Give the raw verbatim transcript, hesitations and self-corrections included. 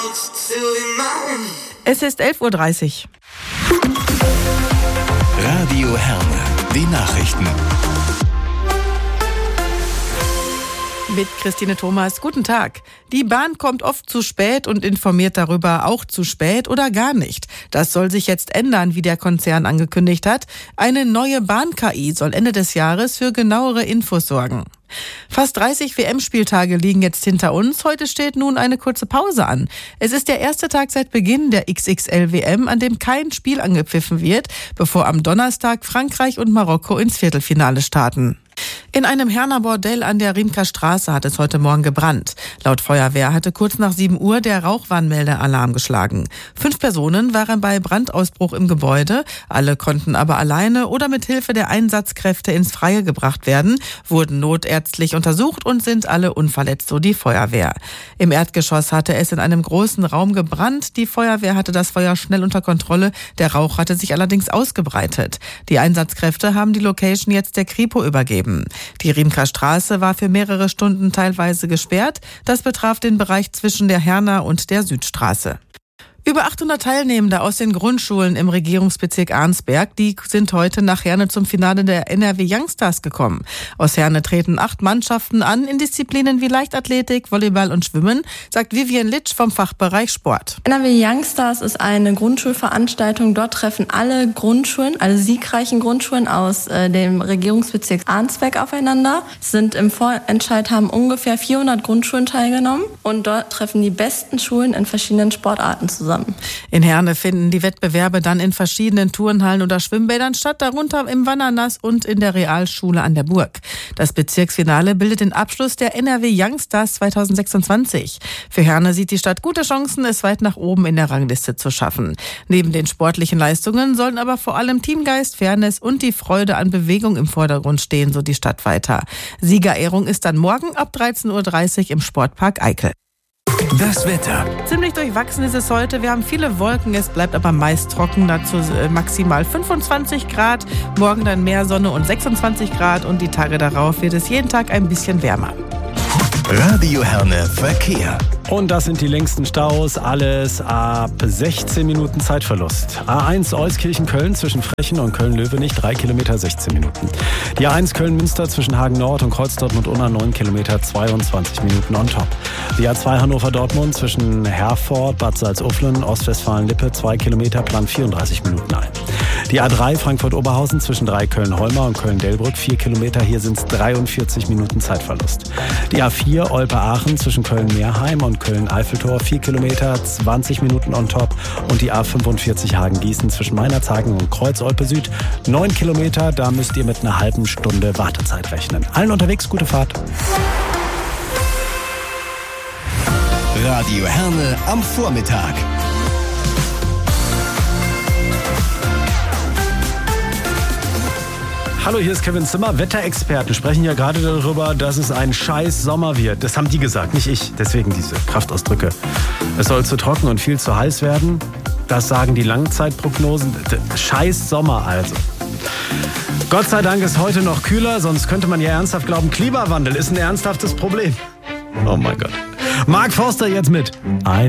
Es ist elf Uhr dreißig. Radio Herne, die Nachrichten. Mit Christine Thomas, guten Tag. Die Bahn kommt oft zu spät und informiert darüber auch zu spät oder gar nicht. Das soll sich jetzt ändern, wie der Konzern angekündigt hat. Eine neue Bahn-K I soll Ende des Jahres für genauere Infos sorgen. Fast dreißig W M-Spieltage liegen jetzt hinter uns. Heute steht nun eine kurze Pause an. Es ist der erste Tag seit Beginn der X X L W M, an dem kein Spiel angepfiffen wird, bevor am Donnerstag Frankreich und Marokko ins Viertelfinale starten. In einem Herner Bordell an der Riemker Straße hat es heute Morgen gebrannt. Laut Feuerwehr hatte kurz nach sieben Uhr der Rauchwarnmeldealarm geschlagen. Fünf Personen waren bei Brandausbruch im Gebäude. Alle konnten aber alleine oder mit Hilfe der Einsatzkräfte ins Freie gebracht werden, wurden notärztlich untersucht und sind alle unverletzt, so die Feuerwehr. Im Erdgeschoss hatte es in einem großen Raum gebrannt. Die Feuerwehr hatte das Feuer schnell unter Kontrolle. Der Rauch hatte sich allerdings ausgebreitet. Die Einsatzkräfte haben die Location jetzt der Kripo übergeben. Die Riemker Straße war für mehrere Stunden teilweise gesperrt. Das betraf den Bereich zwischen der Herner und der Südstraße. Über achthundert Teilnehmende aus den Grundschulen im Regierungsbezirk Arnsberg, die sind heute nach Herne zum Finale der N R W Youngstars gekommen. Aus Herne treten acht Mannschaften an in Disziplinen wie Leichtathletik, Volleyball und Schwimmen, sagt Vivian Litsch vom Fachbereich Sport. N R W Youngstars ist eine Grundschulveranstaltung. Dort treffen alle Grundschulen, alle siegreichen Grundschulen aus äh, dem Regierungsbezirk Arnsberg aufeinander. Sind im Vorentscheid haben ungefähr vierhundert Grundschulen teilgenommen und dort treffen die besten Schulen in verschiedenen Sportarten zusammen. In Herne finden die Wettbewerbe dann in verschiedenen Turnhallen oder Schwimmbädern statt, darunter im Wannernass und in der Realschule an der Burg. Das Bezirksfinale bildet den Abschluss der N R W Youngstars zwanzig sechsundzwanzig. Für Herne sieht die Stadt gute Chancen, es weit nach oben in der Rangliste zu schaffen. Neben den sportlichen Leistungen sollen aber vor allem Teamgeist, Fairness und die Freude an Bewegung im Vordergrund stehen, so die Stadt weiter. Siegerehrung ist dann morgen ab dreizehn Uhr dreißig im Sportpark Eickel. Das Wetter. Ziemlich durchwachsen ist es heute. Wir haben viele Wolken, es bleibt aber meist trocken. Dazu maximal fünfundzwanzig Grad. Morgen dann mehr Sonne und sechsundzwanzig Grad. Und die Tage darauf wird es jeden Tag ein bisschen wärmer. Radio Herne Verkehr. Und das sind die längsten Staus, alles ab sechzehn Minuten Zeitverlust. A eins Euskirchen-Köln zwischen Frechen und Köln-Löwenich, drei Kilometer, sechzehn Minuten. Die A eins Köln-Münster zwischen Hagen-Nord und Kreuzdortmund-Unna, neun Kilometer, zweiundzwanzig Minuten on top. Die A zwei Hannover-Dortmund zwischen Herford, Bad Salzuflen, Ostwestfalen-Lippe, zwei Kilometer, plant vierunddreißig Minuten ein. Die A drei Frankfurt-Oberhausen zwischen drei Köln-Holmer und Köln-Delbrück, vier Kilometer, hier sind es dreiundvierzig Minuten Zeitverlust. Die A vier Olpe-Aachen zwischen Köln-Meerheim und Köln-Eiffeltor, vier Kilometer, zwanzig Minuten on top. Und die A fünfundvierzig Hagen-Gießen zwischen Meinerzhagen und Kreuz-Olpe Süd, neun Kilometer, da müsst ihr mit einer halben Stunde Wartezeit rechnen. Allen unterwegs, gute Fahrt. Radio Herne am Vormittag. Hallo, hier ist Kevin Zimmer. Wetterexperten sprechen ja gerade darüber, dass es ein scheiß Sommer wird. Das haben die gesagt, nicht ich. Deswegen diese Kraftausdrücke. Es soll zu trocken und viel zu heiß werden. Das sagen die Langzeitprognosen. Scheiß Sommer also. Gott sei Dank ist heute noch kühler, sonst könnte man ja ernsthaft glauben, Klimawandel ist ein ernsthaftes Problem. Oh mein Gott. Mark Forster jetzt mit. Ein